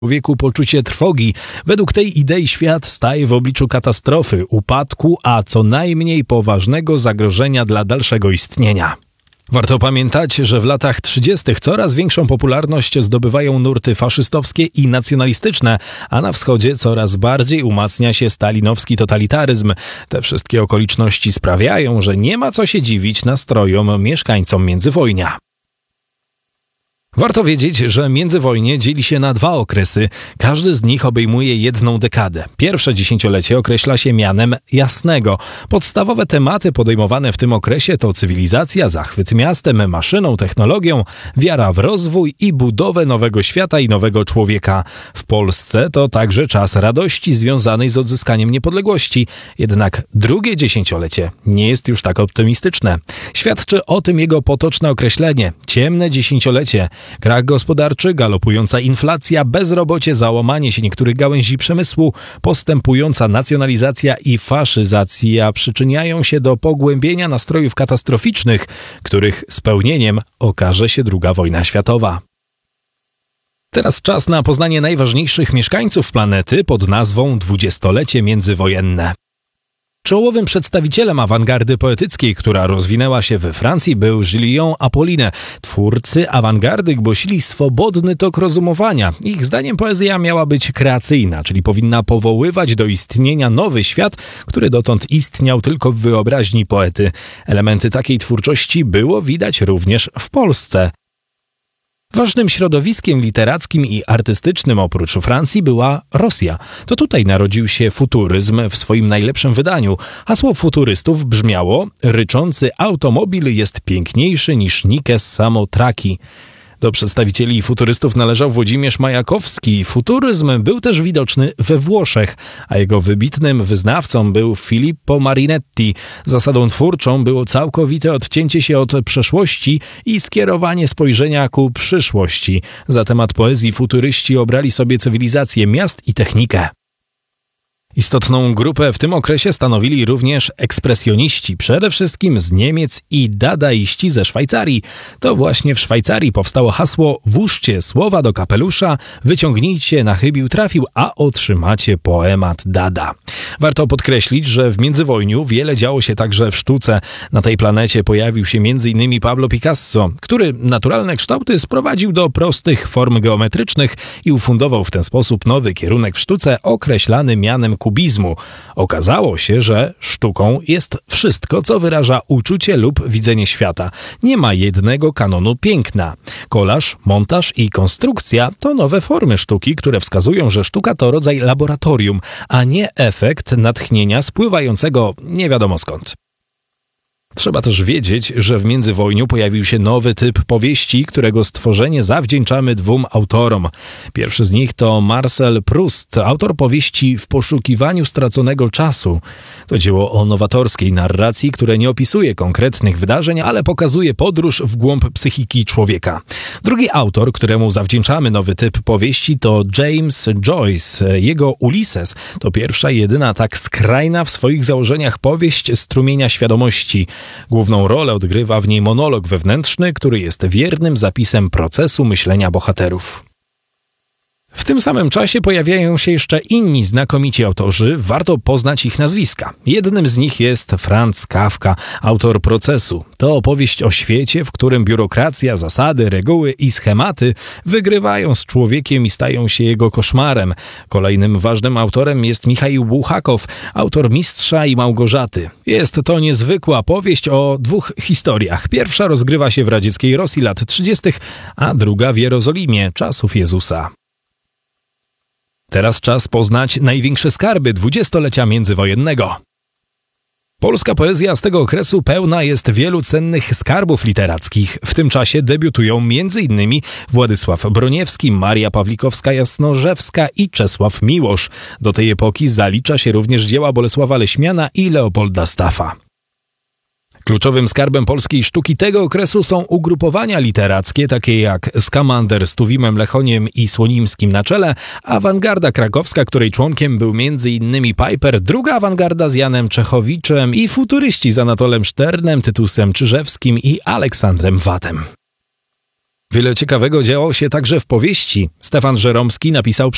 człowieku poczucie trwogi. Według tej idei świat staje w obliczu katastrofy, upadku, a co najmniej poważnego zagrożenia dla dalszego istnienia. Warto pamiętać, że w latach 30. coraz większą popularność zdobywają nurty faszystowskie i nacjonalistyczne, a na wschodzie coraz bardziej umacnia się stalinowski totalitaryzm. Te wszystkie okoliczności sprawiają, że nie ma co się dziwić nastrojom mieszkańcom międzywojnia. Warto wiedzieć, że międzywojnie dzieli się na dwa okresy. Każdy z nich obejmuje jedną dekadę. Pierwsze dziesięciolecie określa się mianem jasnego. Podstawowe tematy podejmowane w tym okresie to cywilizacja, zachwyt miastem, maszyną, technologią, wiara w rozwój i budowę nowego świata i nowego człowieka. W Polsce to także czas radości związanej z odzyskaniem niepodległości. Jednak drugie dziesięciolecie nie jest już tak optymistyczne. Świadczy o tym jego potoczne określenie – ciemne dziesięciolecie. Krach gospodarczy, galopująca inflacja, bezrobocie, załamanie się niektórych gałęzi przemysłu, postępująca nacjonalizacja i faszyzacja przyczyniają się do pogłębienia nastrojów katastroficznych, których spełnieniem okaże się II wojna światowa. Teraz czas na poznanie najważniejszych mieszkańców planety pod nazwą dwudziestolecie międzywojenne. Czołowym przedstawicielem awangardy poetyckiej, która rozwinęła się we Francji, był Gillian Apolline. Twórcy awangardy głosili swobodny tok rozumowania. Ich zdaniem poezja miała być kreacyjna, czyli powinna powoływać do istnienia nowy świat, który dotąd istniał tylko w wyobraźni poety. Elementy takiej twórczości było widać również w Polsce. Ważnym środowiskiem literackim i artystycznym oprócz Francji była Rosja. To tutaj narodził się futuryzm w swoim najlepszym wydaniu. Hasło futurystów brzmiało: ryczący automobil jest piękniejszy niż Nikes Samotraki. Do przedstawicieli futurystów należał Włodzimierz Majakowski. Futuryzm był też widoczny we Włoszech, a jego wybitnym wyznawcą był Filippo Marinetti. Zasadą twórczą było całkowite odcięcie się od przeszłości i skierowanie spojrzenia ku przyszłości. Za temat poezji futuryści obrali sobie cywilizację miast i technikę. Istotną grupę w tym okresie stanowili również ekspresjoniści, przede wszystkim z Niemiec, i dadaiści ze Szwajcarii. To właśnie w Szwajcarii powstało hasło: włóżcie słowa do kapelusza, wyciągnijcie na chybił trafił, a otrzymacie poemat Dada. Warto podkreślić, że w międzywojniu wiele działo się także w sztuce. Na tej planecie pojawił się m.in. Pablo Picasso, który naturalne kształty sprowadził do prostych form geometrycznych i ufundował w ten sposób nowy kierunek w sztuce określany mianem kubizmu. Okazało się, że sztuką jest wszystko, co wyraża uczucie lub widzenie świata. Nie ma jednego kanonu piękna. Kolaż, montaż i konstrukcja to nowe formy sztuki, które wskazują, że sztuka to rodzaj laboratorium, a nie efekt natchnienia spływającego nie wiadomo skąd. Trzeba też wiedzieć, że w międzywojniu pojawił się nowy typ powieści, którego stworzenie zawdzięczamy dwóm autorom. Pierwszy z nich to Marcel Proust, autor powieści W poszukiwaniu straconego czasu. To dzieło o nowatorskiej narracji, które nie opisuje konkretnych wydarzeń, ale pokazuje podróż w głąb psychiki człowieka. Drugi autor, któremu zawdzięczamy nowy typ powieści, to James Joyce. Jego Ulises to pierwsza i jedyna tak skrajna w swoich założeniach powieść strumienia świadomości. Główną rolę odgrywa w niej monolog wewnętrzny, który jest wiernym zapisem procesu myślenia bohaterów. W tym samym czasie pojawiają się jeszcze inni znakomici autorzy, warto poznać ich nazwiska. Jednym z nich jest Franz Kafka, autor Procesu. To opowieść o świecie, w którym biurokracja, zasady, reguły i schematy wygrywają z człowiekiem i stają się jego koszmarem. Kolejnym ważnym autorem jest Michaił Bułhakow, autor Mistrza i Małgorzaty. Jest to niezwykła powieść o dwóch historiach. Pierwsza rozgrywa się w radzieckiej Rosji lat 30., a druga w Jerozolimie czasów Jezusa. Teraz czas poznać największe skarby dwudziestolecia międzywojennego. Polska poezja z tego okresu pełna jest wielu cennych skarbów literackich. W tym czasie debiutują m.in. Władysław Broniewski, Maria Pawlikowska-Jasnorzewska i Czesław Miłosz. Do tej epoki zalicza się również dzieła Bolesława Leśmiana i Leopolda Staffa. Kluczowym skarbem polskiej sztuki tego okresu są ugrupowania literackie, takie jak Skamander z Tuwimem Lechoniem i Słonimskim na czele, awangarda krakowska, której członkiem był m.in. Piper, druga awangarda z Janem Czechowiczem i futuryści z Anatolem Szternem, Tytusem Czyżewskim i Aleksandrem Wattem. Wiele ciekawego działo się także w powieści. Stefan Żeromski napisał